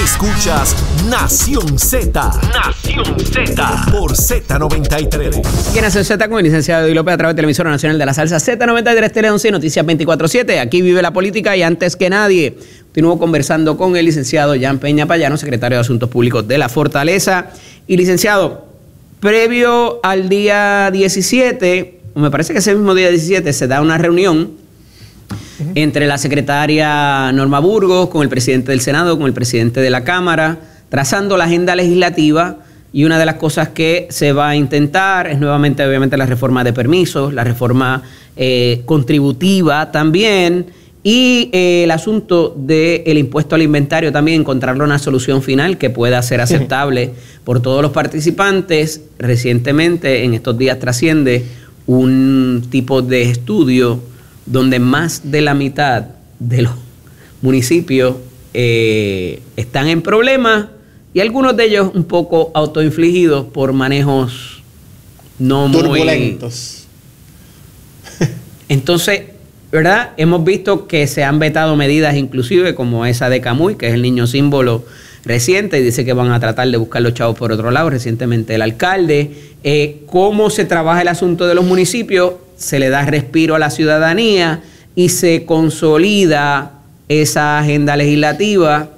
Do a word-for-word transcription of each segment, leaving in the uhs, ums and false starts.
Escuchas Nación Z. Nación Z. Por Z noventa y tres. Y en Nación Z con el licenciado Eddie López a través de la emisora nacional de la salsa Z noventa y tres Tele once y Noticias veinticuatro siete. Aquí vive la política y antes que nadie. Continúo conversando con el licenciado Jan Peña Payano, secretario de Asuntos Públicos de la Fortaleza. Y licenciado, previo al día diecisiete, me parece que ese mismo día diecisiete se da una reunión uh-huh. entre la secretaria Norma Burgos, con el presidente del Senado, con el presidente de la Cámara, trazando la agenda legislativa. Y una de las cosas que se va a intentar es nuevamente, obviamente, la reforma de permisos, la reforma eh, contributiva también, y eh, el asunto del impuesto al inventario también, encontrarle una solución final que pueda ser aceptable sí. por todos los participantes. Recientemente, en estos días, trasciende un tipo de estudio donde más de la mitad de los municipios eh, están en problemas, y algunos de ellos un poco autoinfligidos por manejos no turbulentos. Muy... Entonces, ¿verdad? Hemos visto que se han vetado medidas inclusive como esa de Camuy, que es el niño símbolo reciente, y dice que van a tratar de buscar los chavos por otro lado. Recientemente el alcalde. Eh, ¿Cómo se trabaja el asunto de los municipios? Se le da respiro a la ciudadanía y se consolida esa agenda legislativa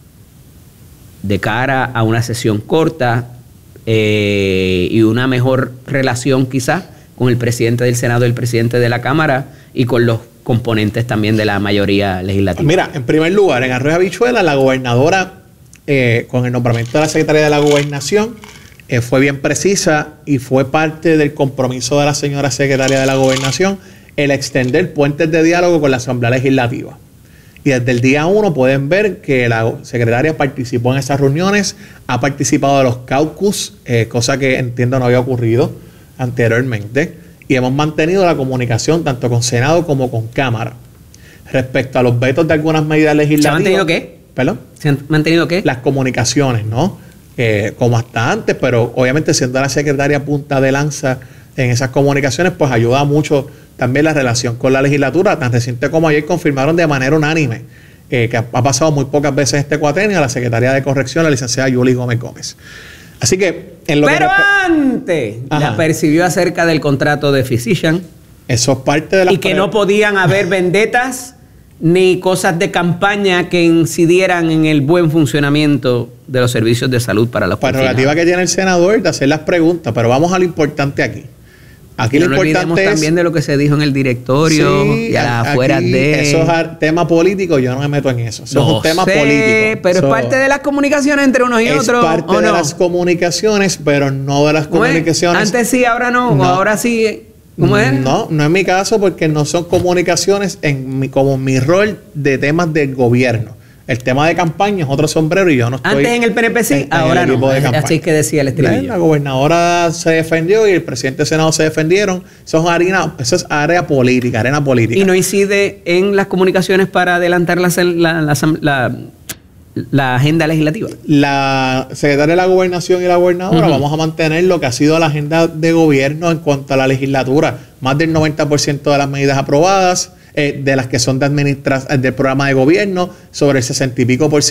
de cara a una sesión corta eh, y una mejor relación quizás con el presidente del Senado y el presidente de la Cámara y con los componentes también de la mayoría legislativa. Mira, en primer lugar, en Arroyo Habichuela, la gobernadora, eh, con el nombramiento de la Secretaría de la Gobernación, eh, fue bien precisa y fue parte del compromiso de la señora Secretaria de la Gobernación el extender puentes de diálogo con la Asamblea Legislativa. Y desde el día uno pueden ver que la secretaria participó en esas reuniones, ha participado de los caucus, eh, cosa que entiendo no había ocurrido anteriormente, y hemos mantenido la comunicación tanto con Senado como con Cámara. Respecto a los vetos de algunas medidas legislativas... ¿Se han mantenido qué? ¿Perdón? ¿Se han mantenido qué? Las comunicaciones, ¿no? Eh, como hasta antes, pero obviamente siendo la secretaria punta de lanza en esas comunicaciones, pues ayuda mucho también la relación con la legislatura. Tan reciente como ayer confirmaron de manera unánime, eh, que ha, ha pasado muy pocas veces este cuatrenio, a la secretaria de Corrección, la licenciada Yuli Gómez Gómez. Así que... En lo Pero que antes Ajá. la percibió acerca del contrato de Physician. Eso es parte de la... Y que no podían haber vendetas ni cosas de campaña que incidieran en el buen funcionamiento de los servicios de salud para los confinados. Prerrogativa que tiene el senador de hacer las preguntas, pero vamos a lo importante aquí. Aquí no lo nos importante olvidemos es, también de lo que se dijo en el directorio sí, y a las afueras de... Eso es tema político, yo no me meto en eso. Eso no es un tema sé, político. pero so, es parte de las comunicaciones entre unos y es otros. Es parte ¿o de no? las comunicaciones, pero no de las ¿Cómo comunicaciones. Es? Antes sí, ahora no, no. ahora sí. ¿Cómo es? No, no es mi caso porque no son comunicaciones en mi, como mi rol de temas del gobierno. El tema de campaña es otro sombrero y yo no estoy... Antes en el P N P sí, en, ahora en no. De así que decía el estribillo. La gobernadora se defendió y el presidente del Senado se defendieron. Eso es, harina, eso es área política, arena política. ¿Y no incide en las comunicaciones para adelantar la, la, la, la, la agenda legislativa? La secretaria de la Gobernación y la gobernadora uh-huh. vamos a mantener lo que ha sido la agenda de gobierno en cuanto a la legislatura. Más del noventa por ciento de las medidas aprobadas, eh, de las que son de administra- del programa de gobierno, sobre el sesenta y pico por ciento